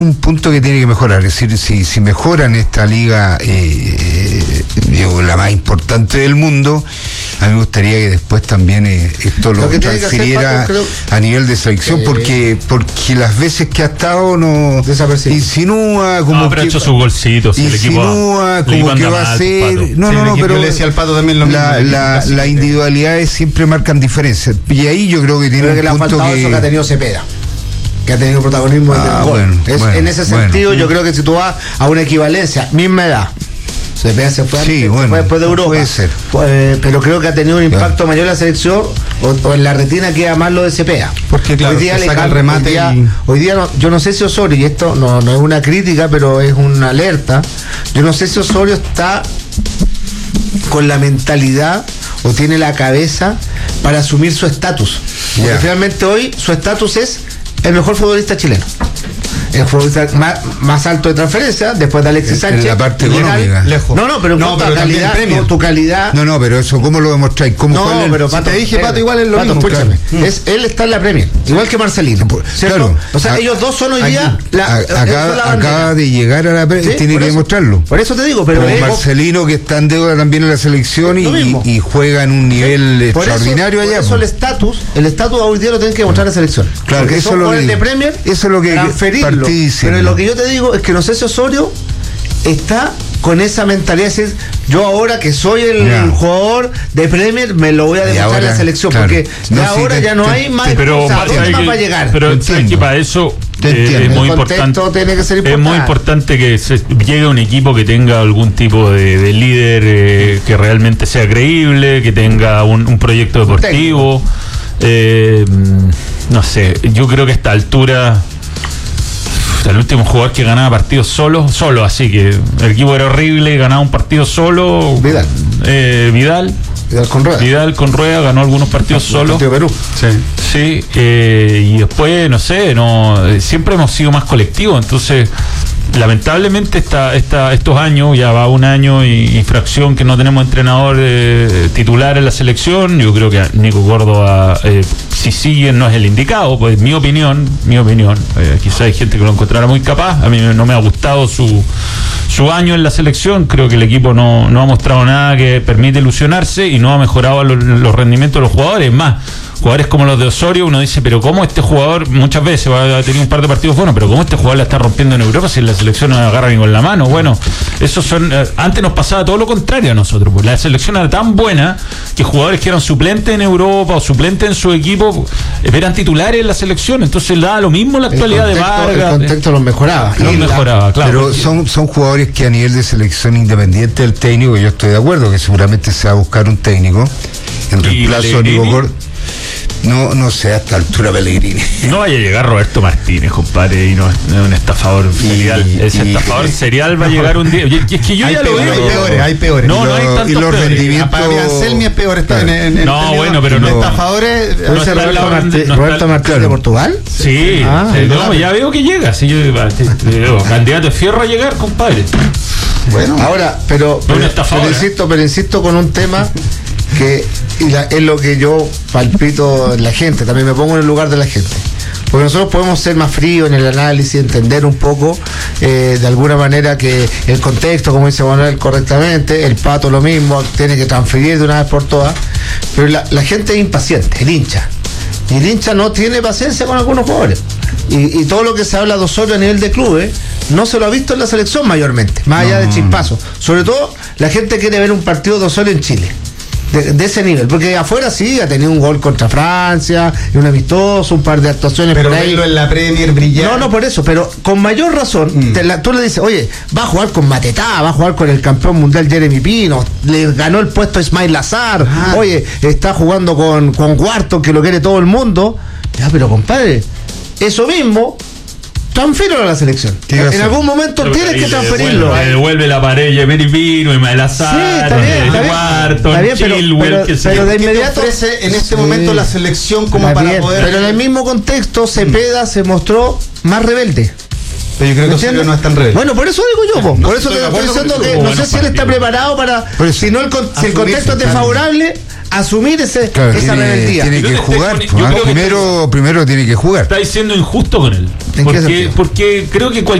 un punto que tiene que mejorar, es decir, si mejoran esta liga, digo, la más importante del mundo, a mí me gustaría que después también esto lo transfiriera a nivel de selección, porque las veces que ha estado no insinúa como pero ha hecho sus golcitos, insinúa como que va a ser, pero le decía al Pato también lo mismo, las individualidades siempre marcan diferencias, y ahí yo creo que tiene un punto que ha tenido Cepeda, que ha tenido protagonismo desde el gol. En ese sentido, yo creo que si tú vas a una equivalencia, misma edad, Cepeda se fue después de Europa, puede ser. Pero creo que ha tenido un impacto mayor en la selección, o en la retina queda más lo de Cepeda. Porque claro, hoy día le saca el remate. Hoy día yo no sé si Osorio, y esto no es una crítica, pero es una alerta, yo no sé si Osorio está con la mentalidad o tiene la cabeza para asumir su estatus. Porque finalmente hoy su estatus es el mejor futbolista chileno, el futbolista más alto de transferencia después de Alexis Sánchez. En la parte económica. Lejos. Pero calidad, tu calidad. Pero eso, ¿cómo lo demostráis? Pero Pato, te dije, Pato, igual es lo mismo. Escúchame. Él está en la Premier, igual que Marcelino. Claro. O sea, ellos dos son hoy día. Acaba de llegar a la Premier, tiene que demostrarlo. Por eso te digo, pero Marcelino, que está en deuda también en la selección y juega en un nivel extraordinario allá. Por eso el estatus hoy día lo tienen que demostrar la selección. Claro, porque eso lo de Premier, eso es lo que transferirlo. Pero lo que yo te digo es que no sé si Osorio está con esa mentalidad de decir, yo ahora que soy el jugador de Premier me lo voy a demostrar en la selección, porque ya no hay más para llegar. Pero que para eso es muy importante. Tiene que ser importante. Es muy importante que llegue un equipo que tenga algún tipo de líder que realmente sea creíble, que tenga un proyecto deportivo. No sé, yo creo que a esta altura el último jugador que ganaba partidos solo, así que el equipo era horrible, ganaba un partido solo. Vidal con Rueda ganó algunos partidos solo. Partido Perú. Sí, y después, no sé, siempre hemos sido más colectivos, entonces lamentablemente estos años, ya va un año y fracción que no tenemos entrenador titular en la selección. Yo creo que Nico Córdoba, si sigue, no es el indicado, pues mi opinión, quizá hay gente que lo encontrará muy capaz. A mí no me ha gustado su año en la selección, creo que el equipo no ha mostrado nada que permite ilusionarse y no ha mejorado los rendimientos de los jugadores. Más jugadores como los de Osorio, uno dice, pero ¿cómo este jugador, muchas veces va a tener un par de partidos buenos, pero cómo este jugador la está rompiendo en Europa si en la selección no agarra ni con la mano? Bueno, esos son, antes nos pasaba todo lo contrario a nosotros, pues la selección era tan buena que jugadores que eran suplentes en Europa o suplentes en su equipo eran titulares en la selección, entonces da lo mismo la actualidad de Vargas. El contexto los mejoraba. Claro. Pero son jugadores que a nivel de selección, independiente del técnico, yo estoy de acuerdo que seguramente se va a buscar un técnico en reemplazo a Nico Córdoba. No sé, a esta altura Pellegrini. No vaya a llegar Roberto Martínez, compadre, y no es un estafador serial. Ese estafador serial va a llegar un día. Y es que yo ya lo veo. Hay peores. No hay tantos y los rendimientos. Para Anselmi es peor. Está no, bueno, pero no. Estafadores. Roberto Martínez de Portugal. Sí. Ya veo que llega. Sí, candidato de fierro a llegar, compadre. Bueno, ahora, pero insisto con un tema que es lo que yo palpito en la gente, también me pongo en el lugar de la gente, porque nosotros podemos ser más fríos en el análisis, entender un poco de alguna manera que el contexto, como dice Manuel correctamente, el Pato lo mismo, tiene que transferir de una vez por todas, pero la gente es impaciente, el hincha no tiene paciencia con algunos jugadores, y todo lo que se habla de Osorio a nivel de clubes no se lo ha visto en la selección mayormente, más allá de chispazos. Sobre todo la gente quiere ver un partido de Osorio en Chile de ese nivel, porque afuera sí ha tenido un gol contra Francia, un amistoso, un par de actuaciones, pero por ahí. verlo en la Premier brillar. No, por eso, pero con mayor razón, tú le dices, oye, va a jugar con Matetá, va a jugar con el campeón mundial Jeremy Pino, le ganó el puesto a Ismail Azar, oye, está jugando con Guarto, que lo quiere todo el mundo. Ya, pero compadre, eso mismo transfíralo a la selección. En algún momento tienes que transferirlo. Devuelve la pareja, Meripino, Ismael Azar, Cuarto, Chilwell, pero de inmediato ofrece en este momento la selección como para poder. Pero en el mismo contexto, Cepeda se mostró más rebelde. Pero yo creo que Osorio no es tan rebelde. Bueno, por eso digo yo, por eso te estoy diciendo que no sé si él está preparado para, si el contexto es desfavorable, asumir esa rebeldía. Tiene que jugar. Primero tiene que jugar. Estáis siendo injusto con él. Porque creo que